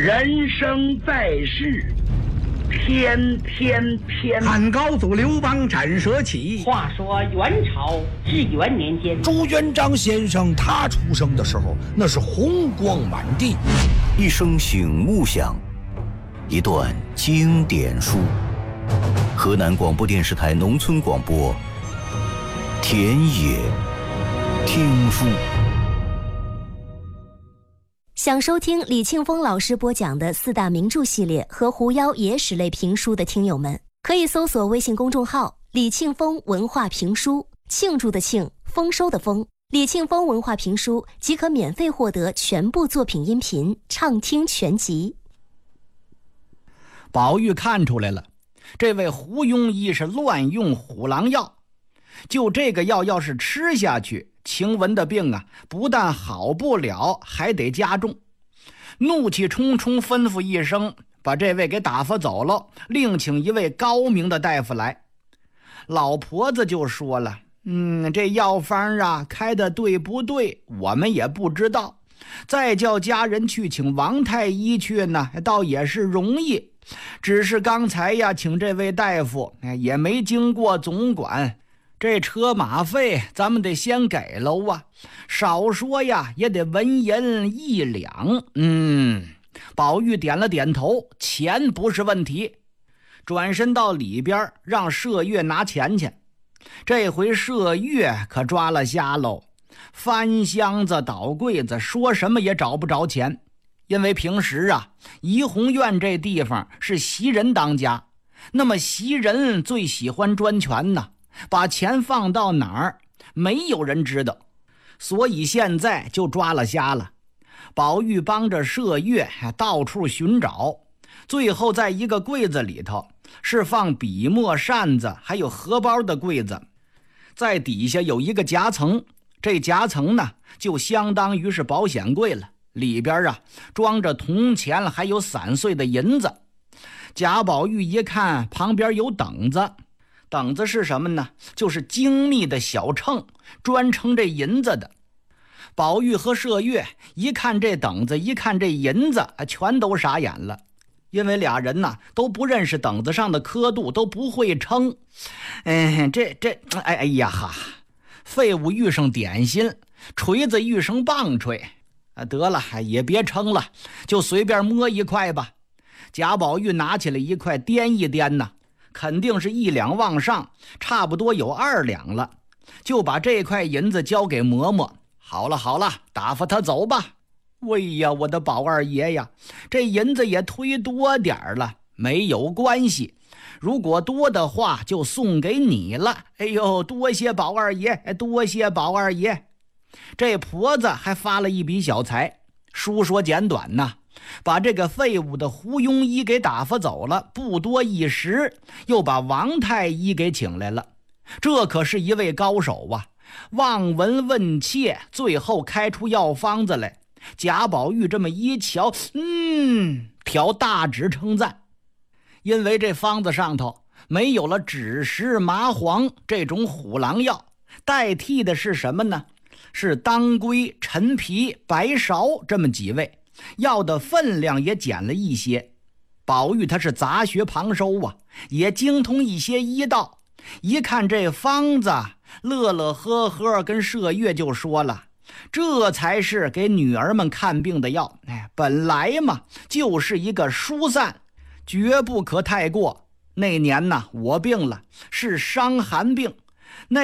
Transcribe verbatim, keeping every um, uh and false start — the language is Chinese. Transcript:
人生在世，天天天。 汉高祖刘邦斩蛇起。 话说元朝至元年间， 朱元璋先生他出生的时候，那是红光满地。 一声醒目响，一段经典书。河南广播电视台农村广播，田野听书。 想收听李庆峰老师播讲的四大名著系列和狐妖野史类评书的听友们，可以搜索微信公众号李庆峰文化评书，庆祝的庆，丰收的丰，李庆峰文化评书即可免费获得全部作品音频畅听全集。 宝玉看出来了，这位胡庸医是乱用虎狼药，就这个药要是吃下去，晴雯的病啊，不但好不了，还得加重。怒气冲冲吩咐一声，把这位给打发走了，另请一位高明的大夫来。老婆子就说了，嗯，这药方啊开的对不对，我们也不知道。再叫家人去请王太医去呢，倒也是容易。只是刚才呀，请这位大夫也没经过总管，这车马费咱们得先给喽啊，少说呀也得文银一两。嗯，宝玉点了点头，钱不是问题。转身到里边让麝月拿钱去。这回麝月可抓了瞎喽，翻箱子倒柜子，说什么也找不着钱。因为平时啊，怡红院这地方是袭人当家，那么袭人最喜欢专权呢，把钱放到哪儿没有人知道，所以现在就抓了瞎了。宝玉帮着麝月到处寻找，最后在一个柜子里头，是放笔墨扇子还有荷包的柜子，在底下有一个夹层，这夹层呢就相当于是保险柜了，里边啊装着铜钱还有散碎的银子。贾宝玉一看旁边有等子，等子是什么呢？就是精密的小秤，专称这银子的。宝玉和麝月一看这等子，一看这银子，全都傻眼了，因为俩人呢都不认识等子上的刻度，都不会称。嗯，这这哎哎呀哈，废物遇上点心，锤子遇上棒槌。啊，得了，也别称了，就随便摸一块吧。贾宝玉拿起来一块掂一掂呢，肯定是一两往上，差不多有二两了，就把这块银子交给嬷嬷。好了好了，打发他走吧。喂呀，我的宝二爷呀，这银子也忒多点儿了，没有关系，如果多的话就送给你了。哎呦，多谢宝二爷，多谢宝二爷。这婆子还发了一笔小财，书说简短呐，把这个废物的胡庸医给打发走了，不多一时又把王太医给请来了。这可是一位高手啊，望闻问切，最后开出药方子来。贾宝玉这么一瞧，嗯，条大指称赞。因为这方子上头没有了枳实、麻黄这种虎狼药，代替的是什么呢？是当归、陈皮、白芍这么几味，药的分量也减了一些。宝玉他是杂学旁收啊，也精通一些医道，一看这方子，乐乐呵呵跟麝月就说了，这才是给女儿们看病的药。哎，本来嘛就是一个疏散，绝不可太过。那年呢，我病了，是伤寒病。